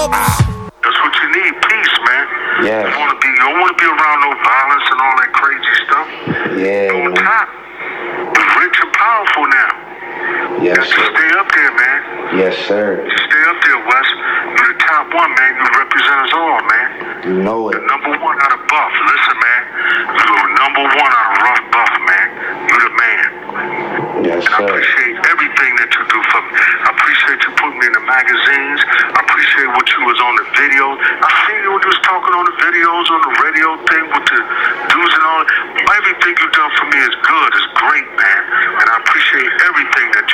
troubles. That's what you need, peace, man. Yeah. You don't want to be around no violence and all that crazy stuff. Yeah, You're on man. top. You're rich and powerful now. You Yes, got to sir. stay up there, man. Yes, sir. Stay up there, Wes. You're the top one, man. You represent us all, man. You know it. You're number one out of Buff. Listen, man. You're number one out of Rough Buff, man. You're the man. Yes, And I sir. appreciate everything that you do for me. I appreciate you putting me in the magazines. I appreciate what you was on the videos. I seen you when you was talking on the videos, on the radio thing with the dudes and all. Everything you done for me is good, is great, man. And I appreciate everything that you